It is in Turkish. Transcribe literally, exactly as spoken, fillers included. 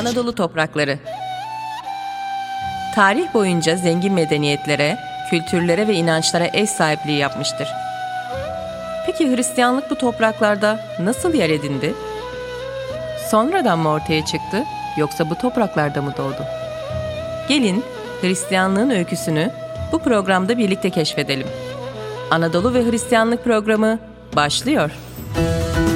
Anadolu toprakları. Tarih boyunca zengin medeniyetlere, kültürlere ve inançlara ev sahipliği yapmıştır. Peki Hristiyanlık bu topraklarda nasıl yer edindi? Sonradan mı ortaya çıktı, yoksa bu topraklarda mı doğdu? Gelin Hristiyanlığın öyküsünü bu programda birlikte keşfedelim. Anadolu ve Hristiyanlık programı başlıyor.